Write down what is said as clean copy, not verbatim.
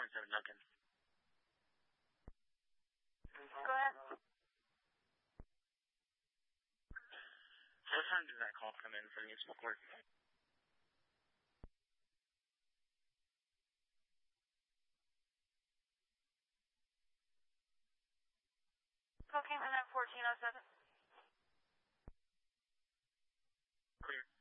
417 Duncan. Go ahead. What time did that call come in for municipal court? Call came in at 1407. Clear.